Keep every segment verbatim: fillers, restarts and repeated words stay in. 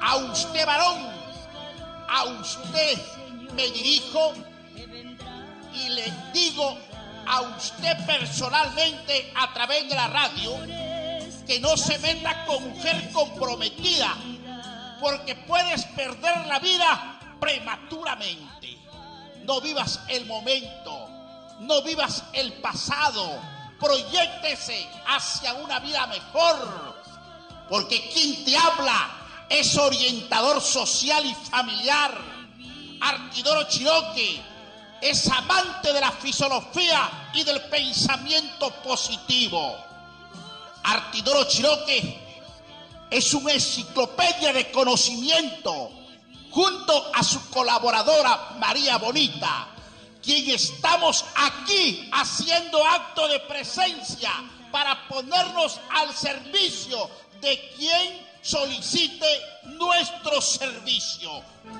A usted, varón, a usted me dirijo y le digo a usted personalmente a través de la radio que no se meta con mujer comprometida, porque puedes perder la vida prematuramente. No vivas el momento, no vivas el pasado, proyéctese hacia una vida mejor, porque quien te habla es orientador social y familiar. Artidoro Chiroque es amante de la filosofía y del pensamiento positivo. Artidoro Chiroque es una enciclopedia de conocimiento, junto a su colaboradora María Bonita, quien estamos aquí haciendo acto de presencia para ponernos al servicio de quien solicite nuestro servicio.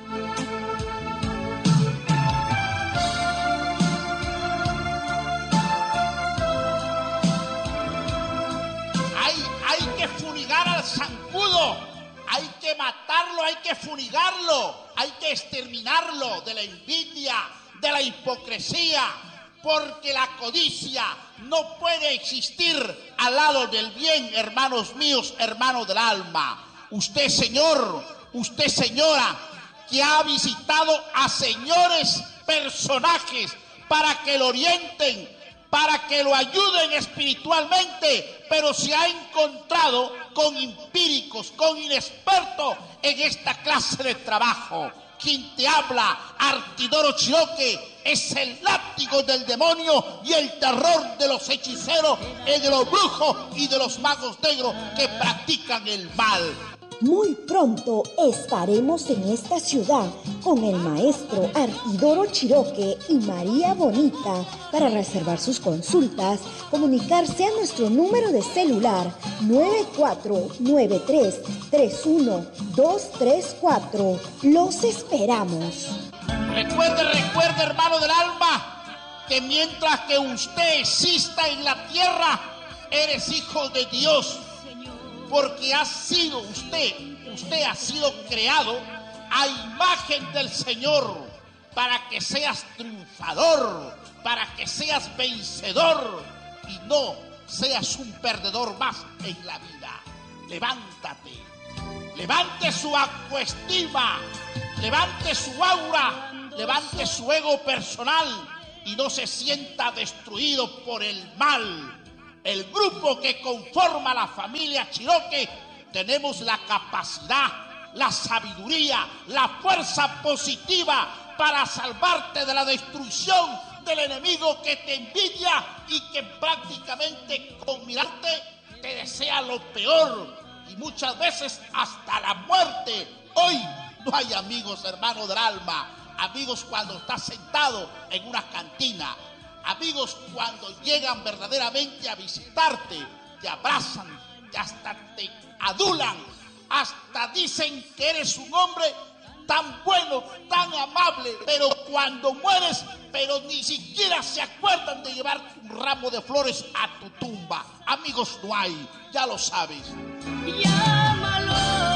Hay, hay que fumigar al zancudo, hay que matarlo, hay que fumigarlo, hay que exterminarlo de la envidia, de la hipocresía, porque la codicia no puede existir al lado del bien, hermanos míos, hermanos del alma. Usted, señor, usted, señora, que ha visitado a señores personajes para que lo orienten, para que lo ayuden espiritualmente, pero se ha encontrado con empíricos, con inexpertos en esta clase de trabajo. Quien te habla, Artidoro Chiroque, es el látigo del demonio y el terror de los hechiceros y de los brujos y de los magos negros que practican el mal. Muy pronto estaremos en esta ciudad con el maestro Artidoro Chiroque y María Bonita. Para reservar sus consultas, comunicarse a nuestro número de celular nueve cuatro nueve tres, tres uno dos tres cuatro. Los esperamos. Recuerde, recuerde, hermano del alma, que mientras que usted exista en la tierra, eres hijo de Dios. Porque ha sido usted, usted ha sido creado a imagen del Señor, para que seas triunfador, para que seas vencedor y no seas un perdedor más en la vida. Levántate, levante su autoestima, levante su aura, levante su ego personal y no se sienta destruido por el mal. El grupo que conforma la familia Chiroque tenemos la capacidad, la sabiduría, la fuerza positiva para salvarte de la destrucción del enemigo que te envidia y que prácticamente con mirarte te desea lo peor y muchas veces hasta la muerte. Hoy no hay amigos, hermanos del alma, amigos cuando estás sentado en una cantina. Amigos cuando llegan verdaderamente a visitarte, te abrazan, te hasta te adulan, hasta dicen que eres un hombre tan bueno, tan amable, pero cuando mueres, pero ni siquiera se acuerdan de llevar un ramo de flores a tu tumba. Amigos no hay, ya lo sabes. Llámalo,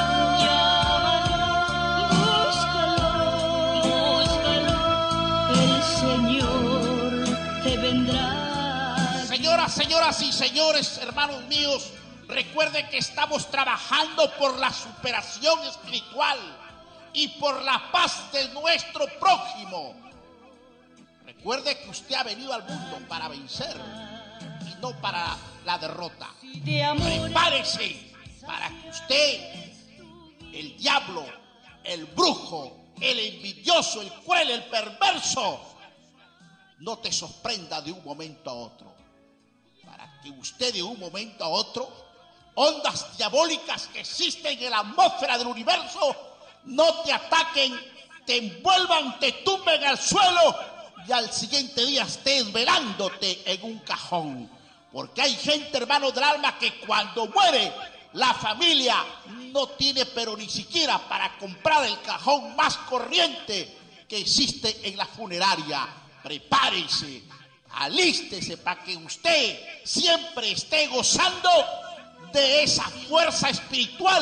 llámalo, búscalo, búscalo, el Señor te vendrá. Señoras, señoras y señores, hermanos míos, recuerde que estamos trabajando por la superación espiritual y por la paz de nuestro prójimo. Recuerde que usted ha venido al mundo para vencer y no para la derrota. Prepárese para que usted, el diablo, el brujo, el envidioso, el cruel, el perverso, no te sorprenda de un momento a otro. Para que usted de un momento a otro, ondas diabólicas que existen en la atmósfera del universo, no te ataquen, te envuelvan, te tumben al suelo y al siguiente día estés velándote en un cajón. Porque hay gente, hermanos del alma, que cuando muere la familia no tiene pero ni siquiera para comprar el cajón más corriente que existe en la funeraria. Prepárese, alístese para que usted siempre esté gozando de esa fuerza espiritual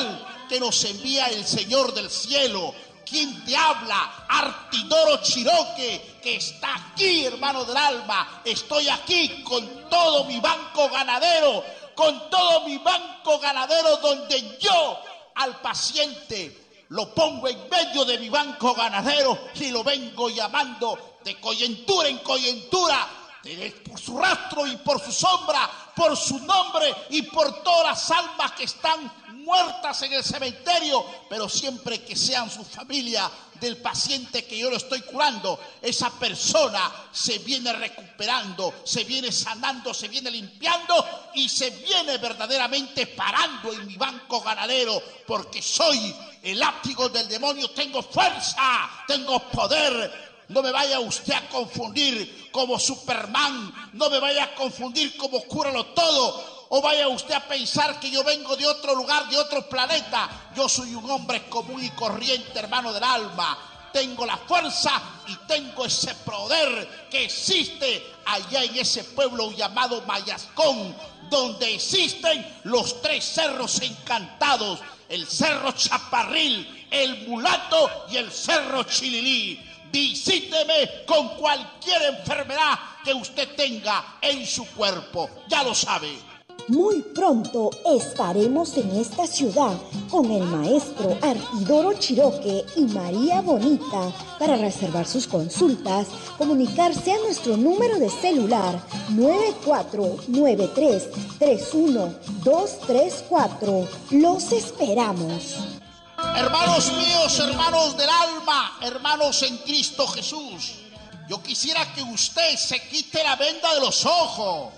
que nos envía el Señor del cielo. ¿Quién te habla? Artidoro Chiroque, que está aquí, hermano del alma. Estoy aquí con todo mi banco ganadero, con todo mi banco ganadero, donde yo al paciente lo pongo en medio de mi banco ganadero y lo vengo llamando de coyuntura en coyuntura, por su rastro y por su sombra, por su nombre y por todas las almas que están muertas en el cementerio, pero siempre que sean su familia del paciente que yo lo estoy curando, esa persona se viene recuperando, se viene sanando, se viene limpiando y se viene verdaderamente parando en mi banco ganadero, porque soy el látigo del demonio, tengo fuerza, tengo poder. No me vaya usted a confundir como Superman, no me vaya a confundir como Cúralo Todo, o vaya usted a pensar que yo vengo de otro lugar, de otro planeta. Yo soy un hombre común y corriente, hermano del alma. Tengo la fuerza y tengo ese poder que existe allá en ese pueblo llamado Mayascón, donde existen los tres cerros encantados, el Cerro Chaparril, el Mulato y el Cerro Chililí. Visíteme con cualquier enfermedad que usted tenga en su cuerpo, ya lo sabe. Muy pronto estaremos en esta ciudad con el maestro Artidoro Chiroque y María Bonita. Para reservar sus consultas, comunicarse a nuestro número de celular nueve cuatro nueve tres, tres uno dos tres cuatro. Los esperamos. Hermanos míos, hermanos del alma, hermanos en Cristo Jesús, yo quisiera que usted se quite la venda de los ojos.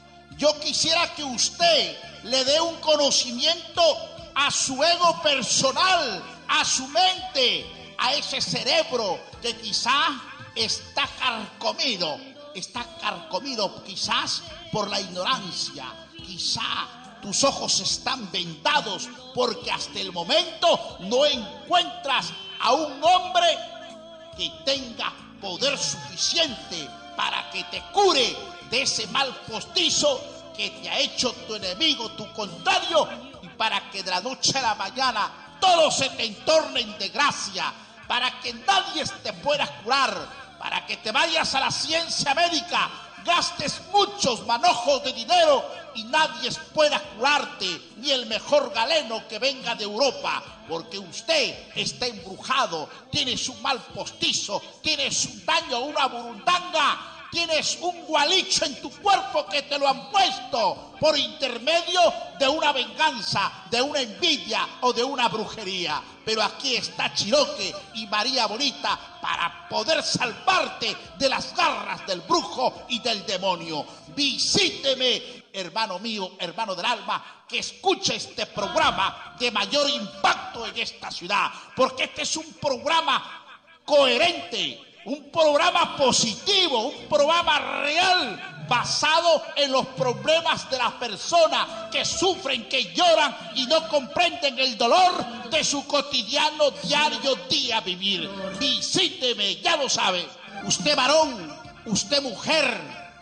Yo quisiera que usted le dé un conocimiento a su ego personal, a su mente, a ese cerebro que quizás está carcomido, está carcomido quizás por la ignorancia, quizás tus ojos están vendados porque hasta el momento no encuentras a un hombre que tenga poder suficiente para que te cure de ese mal postizo que te ha hecho tu enemigo, tu contrario, y para que de la noche a la mañana todo se te entorne en desgracia, para que nadie te pueda curar, para que te vayas a la ciencia médica, gastes muchos manojos de dinero y nadie pueda curarte, ni el mejor galeno que venga de Europa, porque usted está embrujado, tienes un mal postizo, tienes un daño, una burundanga, tienes un gualicho en tu cuerpo que te lo han puesto por intermedio de una venganza, de una envidia o de una brujería. Pero aquí está Chiroque y María Bonita para poder salvarte de las garras del brujo y del demonio. Visíteme, hermano mío, hermano del alma, que escuche este programa de mayor impacto en esta ciudad, porque este es un programa coherente, un programa positivo, un programa real, basado en los problemas de las personas que sufren, que lloran y no comprenden el dolor de su cotidiano, diario, día vivir. Visíteme, ya lo sabe. Usted varón, usted mujer,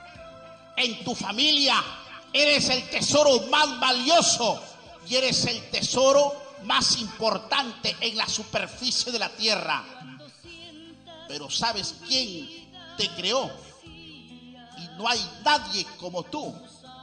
en tu familia eres el tesoro más valioso y eres el tesoro más importante en la superficie de la tierra. Pero ¿sabes quién te creó? Y no hay nadie como tú.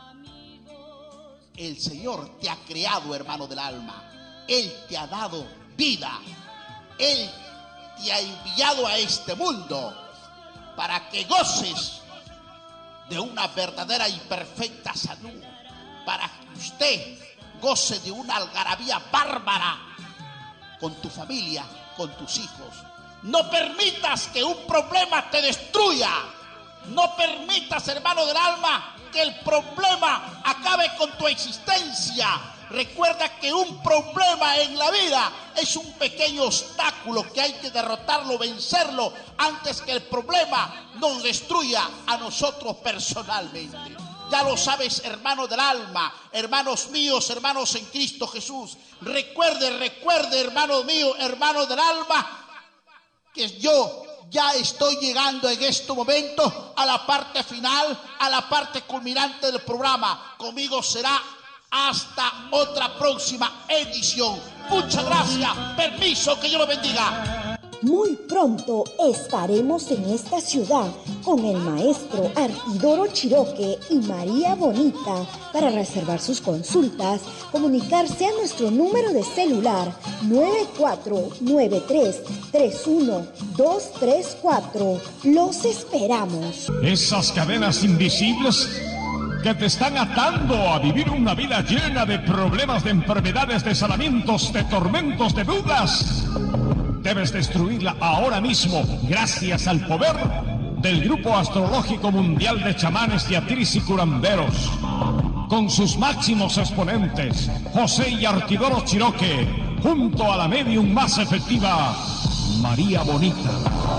El Señor te ha creado, hermano del alma. Él te ha dado vida. Él te ha enviado a este mundo para que goces de una verdadera y perfecta salud. Para que usted goce de una algarabía bárbara con tu familia, con tus hijos. No permitas que un problema te destruya. No permitas, hermano del alma, que el problema acabe con tu existencia. Recuerda que un problema en la vida es un pequeño obstáculo que hay que derrotarlo, vencerlo, antes que el problema nos destruya a nosotros personalmente. Ya lo sabes, hermano del alma, hermanos míos, hermanos en Cristo Jesús. Recuerde, recuerde, hermano mío, hermano del alma, que yo ya estoy llegando en este momento a la parte final, a la parte culminante del programa. Conmigo será hasta otra próxima edición. Muchas gracias. Permiso, que Dios lo bendiga. Muy pronto estaremos en esta ciudad con el maestro Artidoro Chiroque y María Bonita. Para reservar sus consultas, comunicarse a nuestro número de celular nueve cuatro nueve tres, tres uno dos tres cuatro. Los esperamos. Esas cadenas invisibles que te están atando a vivir una vida llena de problemas, de enfermedades, de salamientos, de tormentos, de dudas. Debes destruirla ahora mismo gracias al poder del Grupo Astrológico Mundial de Chamanes, Teatriz y Curanderos. Con sus máximos exponentes, José y Artidoro Chiroque, junto a la medium más efectiva, María Bonita.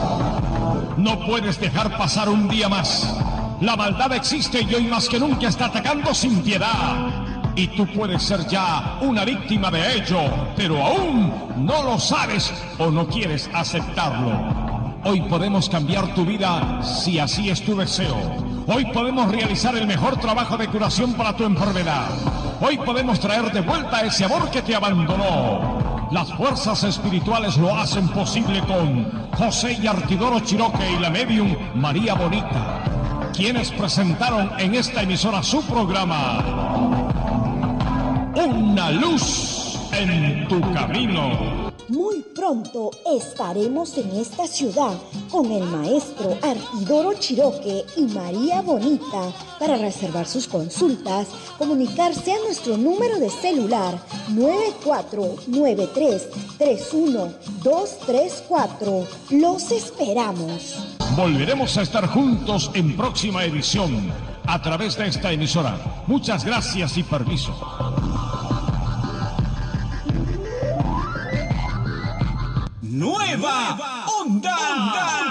No puedes dejar pasar un día más. La maldad existe y hoy más que nunca está atacando sin piedad. Y tú puedes ser ya una víctima de ello, pero aún no lo sabes o no quieres aceptarlo. Hoy podemos cambiar tu vida si así es tu deseo. Hoy podemos realizar el mejor trabajo de curación para tu enfermedad. Hoy podemos traer de vuelta ese amor que te abandonó. Las fuerzas espirituales lo hacen posible con José y Artidoro Chiroque y la medium María Bonita, quienes presentaron en esta emisora su programa Una luz en tu camino. Muy pronto estaremos en esta ciudad con el maestro Artidoro Chiroque y María Bonita. Para reservar sus consultas, comunicarse a nuestro número de celular nueve cuatro nueve tres, tres uno dos tres cuatro. Los esperamos. Volveremos a estar juntos en próxima edición a través de esta emisora. Muchas gracias y permiso. Nueva Onda. Onda.